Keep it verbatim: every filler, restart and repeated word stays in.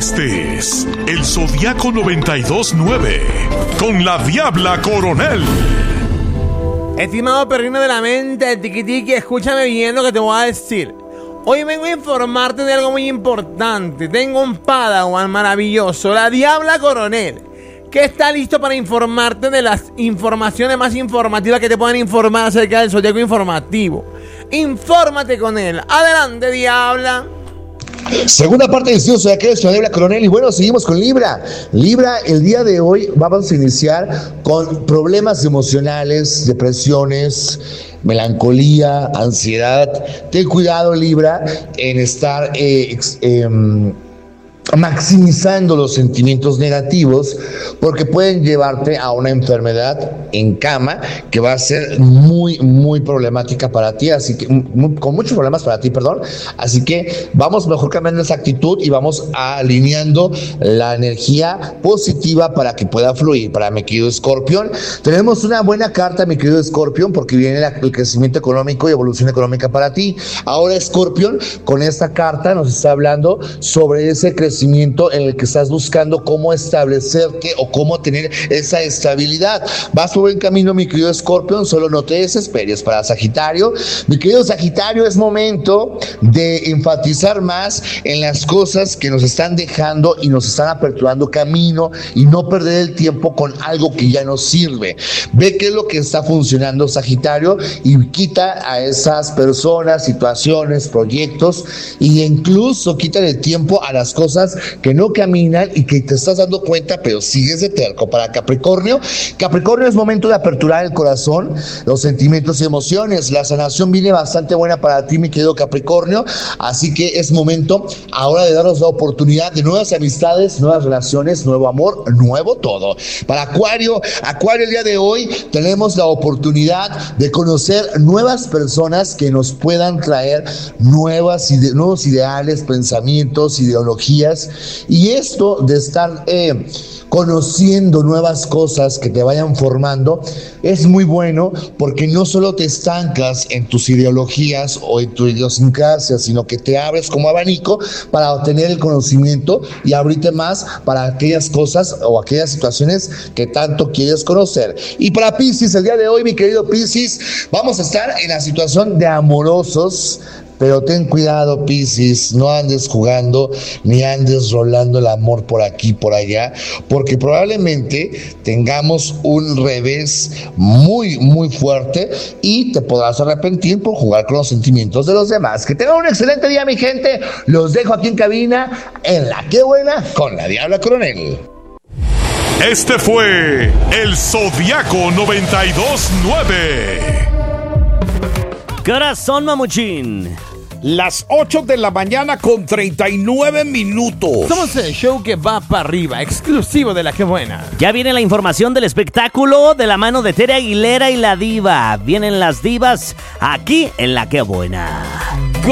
Este es el Zodiaco noventa y dos nueve con la Diabla Coronel. Estimado perrino de la mente, tiquitiqui, escúchame bien lo que te voy a decir. Hoy vengo a informarte de algo muy importante. Tengo un padawan maravilloso, la Diabla Coronel, que está listo para informarte de las informaciones más informativas que te puedan informar acerca del Zodiaco informativo. Infórmate con él. Adelante, Diabla. Segunda parte del estudio Zodiacal, soy Diabla Coronel. Y bueno, seguimos con Libra. Libra, el día de hoy vamos a iniciar con problemas emocionales, depresiones, melancolía, ansiedad. Ten cuidado, Libra, en estar eh, ex, eh, maximizando los sentimientos negativos, porque pueden llevarte a una enfermedad en cama que va a ser muy, muy problemática para ti, así que muy, con muchos problemas para ti, perdón. Así que vamos mejor cambiando esa actitud y vamos alineando la energía positiva para que pueda fluir. Para mi querido Escorpión, tenemos una buena carta, mi querido Escorpión, porque viene la, el crecimiento económico y evolución económica para ti. Ahora, Escorpión, con esta carta nos está hablando sobre ese crecimiento en el que estás buscando cómo establecerte o cómo tener esa estabilidad. Vas por buen camino, mi querido Escorpión, solo no te desesperes. Para Sagitario, mi querido Sagitario, es momento de enfatizar más en las cosas que nos están dejando y nos están aperturando camino y no perder el tiempo con algo que ya no sirve. Ve qué es lo que está funcionando, Sagitario, y quita a esas personas, situaciones, proyectos, e incluso quítale el tiempo a las cosas que no caminan y que te estás dando cuenta, pero sigues de terco. Para Capricornio, Capricornio, es momento de aperturar el corazón, los sentimientos y emociones. La sanación viene bastante buena para ti, mi querido Capricornio, así que es momento ahora de darnos la oportunidad de nuevas amistades, nuevas relaciones, nuevo amor, nuevo todo. Para Acuario, Acuario, el día de hoy tenemos la oportunidad de conocer nuevas personas que nos puedan traer nuevas ide- nuevos ideales, pensamientos, ideologías. Y esto de estar eh, conociendo nuevas cosas que te vayan formando es muy bueno, porque no solo te estancas en tus ideologías o en tu idiosincrasia, sino que te abres como abanico para obtener el conocimiento y abrirte más para aquellas cosas o aquellas situaciones que tanto quieres conocer. Y para Piscis, el día de hoy, mi querido Piscis, vamos a estar en la situación de amorosos. Pero ten cuidado, Piscis, no andes jugando ni andes rolando el amor por aquí, por allá, porque probablemente tengamos un revés muy, muy fuerte y te podrás arrepentir por jugar con los sentimientos de los demás. Que tengan un excelente día, mi gente. Los dejo aquí en cabina en La Qué Buena con la Diabla Coronel. Este fue el Zodiaco noventa y dos nueve. Corazón mamuchín. Las ocho de la mañana con treinta y nueve minutos. Somos el show que va para arriba, exclusivo de La Qué Buena. Ya viene la información del espectáculo de la mano de Tere Aguilera y la diva. Vienen las divas aquí en La Qué Buena.